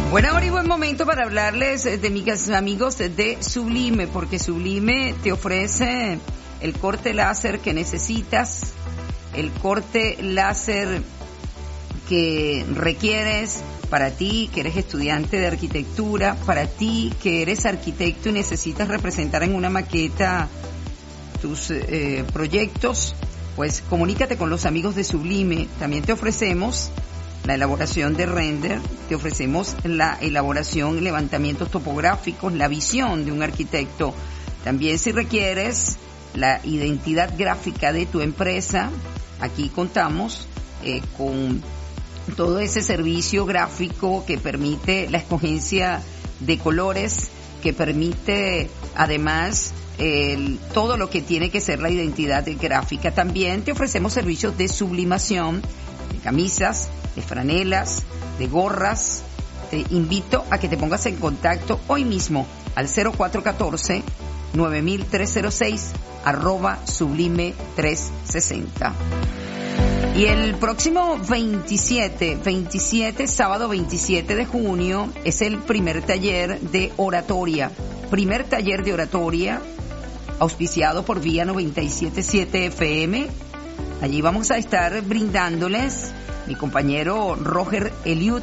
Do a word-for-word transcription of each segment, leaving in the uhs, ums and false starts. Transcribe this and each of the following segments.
Buena hora y buen momento para hablarles de mis amigos de Sublime, porque Sublime te ofrece el corte láser que necesitas, el corte láser que requieres para ti que eres estudiante de arquitectura, para ti que eres arquitecto y necesitas representar en una maqueta tus eh, proyectos, pues comunícate con los amigos de Sublime. También te ofrecemos la elaboración de render, te ofrecemos la elaboración y levantamientos topográficos, la visión de un arquitecto. También si requieres la identidad gráfica de tu empresa, aquí contamos eh, con todo ese servicio gráfico que permite la escogencia de colores, que permite además el, todo lo que tiene que ser la identidad gráfica. También te ofrecemos servicios de sublimación, de camisas, de franelas, de gorras. Te invito a que te pongas en contacto hoy mismo al cero cuatro uno cuatro, nueve mil trescientos seis, arroba sublime trescientos sesenta. Y el próximo veintisiete, veintisiete, sábado veintisiete de junio, es el primer taller de oratoria. Primer taller de oratoria, auspiciado por Vía noventa y siete punto siete F M. Allí vamos a estar brindándoles mi compañero Roger Eliud,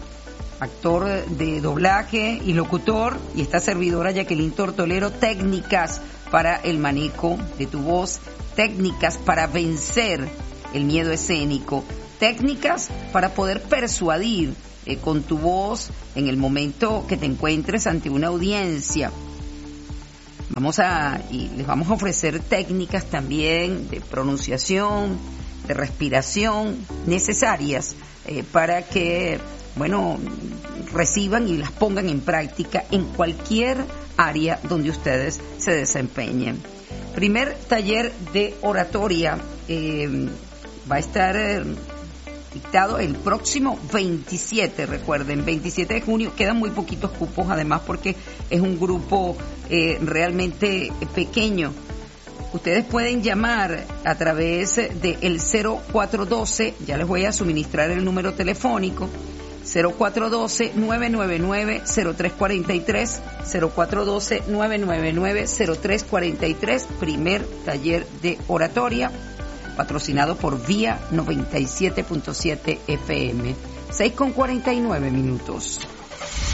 actor de doblaje y locutor, y esta servidora Jacqueline Tortolero, técnicas para el manejo de tu voz, técnicas para vencer el miedo escénico, técnicas para poder persuadir eh, con tu voz en el momento que te encuentres ante una audiencia. Vamos a, y les vamos a ofrecer técnicas también de pronunciación, de respiración necesarias eh, para que, bueno, reciban y las pongan en práctica en cualquier área donde ustedes se desempeñen. Primer taller de oratoria eh, va a estar eh, dictado el próximo veintisiete, recuerden, veintisiete de junio. Quedan muy poquitos cupos, además, porque es un grupo eh, realmente pequeño. Ustedes pueden llamar a través del cero cuatro uno dos, ya les voy a suministrar el número telefónico, cero cuatro uno dos, nueve nueve nueve, cero tres cuatro tres, cero cuatro uno dos, nueve nueve nueve, cero tres cuatro tres, primer taller de oratoria, patrocinado por Vía noventa y siete punto siete F M. seis con cuarenta y nueve minutos.